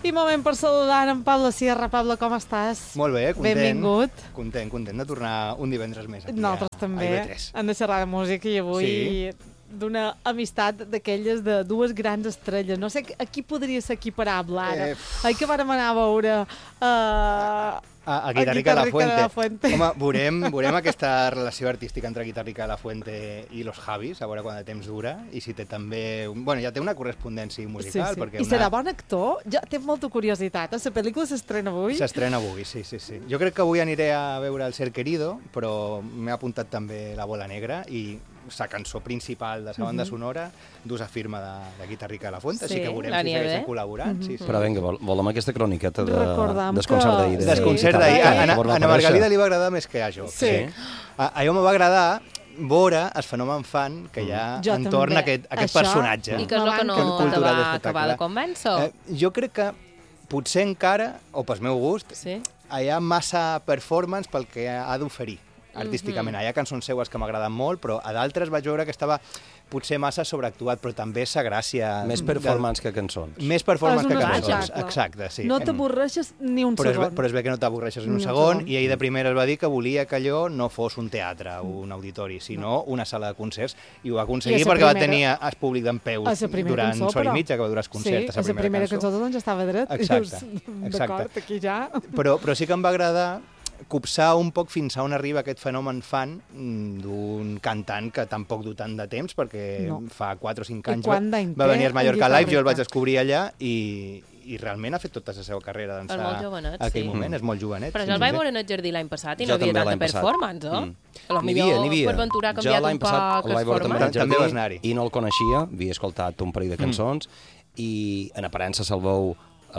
I moment per saludar en Pablo Sierra. Pablo, com estàs? Molt bé, content. Benvingut. Content de tornar un divendres més aquí Nosaltres també. a IB3. Hem de xerrar de música i avui d'una amistat d'aquelles de dues grans estrelles. No sé a qui podria ser equiparable ara. Que vàrem anar a veure a Guitarrica de la Fuente. Home, veurem aquesta relació artística entre Guitarrica de la Fuente i los Javis, a veure quant de temps dura, i si té també... Bueno, ja té una correspondència musical. Sí. Perquè I serà bon actor? Ja té molta curiositat. La pel·lícula s'estrena avui? S'estrena avui, sí. Jo crec que avui aniré a veure El Ser Querido, però m'he apuntat també La Bola Negra i la cançó principal de la banda sonora d'usa firma de Guitarrica de la Fuente, així que veurem si segueixen col·laborant. Però vinga, volem aquesta croniqueta Recordam desconcert d'ahir. Desconcert d'ahir. A na Margalida li va agradar més que a jo. Sí. A jo me va agradar veure el fenomen fan que hi ha entorn a aquest personatge. I que és el que no te va acabar de convèncer? Jo crec que potser encara, o pel meu gust, hi ha massa performance pel que ha d'oferir artísticament. Hi ha cançons seues que m'agraden molt, però a d'altres vaig veure que estava potser massa sobreactuat, però també sa gràcia... Més performance que cançons. Més performance que cançons, exacte, sí. No t'avorreixes ni un segon. Però és bé que no t'avorreixes ni un segon, i ell de primera es va dir que volia que allò no fos un teatre o un auditori, sinó una sala de concerts, i ho va aconseguir perquè va tenir el públic dempeus durant hora i mitja que va durar el concert. Sí, a la primera cançó doncs ja estava dret. Exacte. D'acord, aquí ja... Però sí que em va agradar copsar un poc fins a on arriba aquest fenomen fan d'un cantant que tampoc du tant de temps, perquè fa 4 o 5 anys va venir al Mallorca Live, jo el vaig descobrir allà i realment ha fet tota la seva carrera d'ençà a aquell moment, és molt jovenet. Però jo el vaig veure en el jardí l'any passat i no havia tanta performance, no? N'hi havia. Per Ventura ha canviat un poc el format. També vas anar-hi. I no el coneixia, havia escoltat un parell de cançons i en aparença se'l veu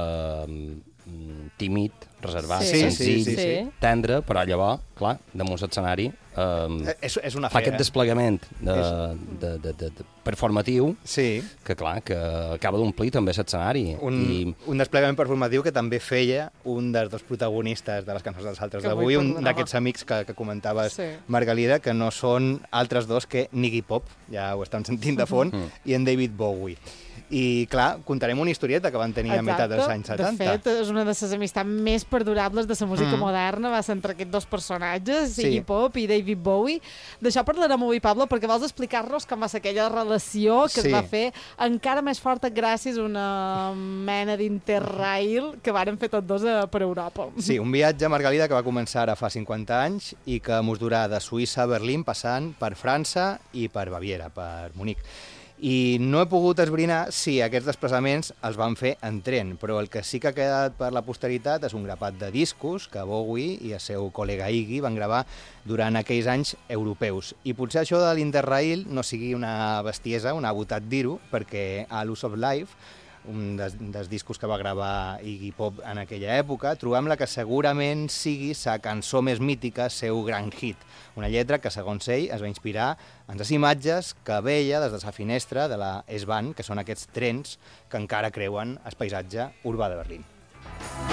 tímid, reservat, senzill, tendre, però llavors, clar, damunt l'escenari fa aquest desplegament performatiu que, clar, que acaba d'omplir també l'escenari. Un desplegament performatiu que també feia un dels dos protagonistes de les cançons dels altres d'avui, un d'aquests amics que comentaves, Margalida, que no són altres dos que Iggy Pop, ja ho estem sentint de fons, i en David Bowie. I, clar, contarem una historieta que van tenir a meitat dels anys 70. De fet, és una de les amistats més perdurables de la música moderna, va ser entre aquests dos personatges, Iggy Pop i David Bowie. D'això parlarem avui, Pablo, perquè vols explicar-nos com va ser aquella relació que es va fer encara més forta gràcies a una mena d'interrail que varen fer tots dos per Europa. Sí, un viatge a Margalida que va començar ara fa 50 anys i que mos durà de Suïssa a Berlín, passant per França i per Baviera, per Munic. I no he pogut esbrinar si aquests desplaçaments els van fer en tren, però el que sí que ha quedat per la posteritat és un grapat de discos que Bowie i el seu col·lega Iggy van gravar durant aquells anys europeus. I potser això de l'Interrail no sigui una bestiesa, una botat dir-ho, perquè a Loose of Life, un dels discos que va gravar Iggy Pop en aquella època, trobem la que segurament sigui la cançó més mítica, seu gran hit. Una lletra que, segons ell, es va inspirar en les imatges que veia des de la finestra de la S-Bahn, que són aquests trens que encara creuen el paisatge urbà de Berlín.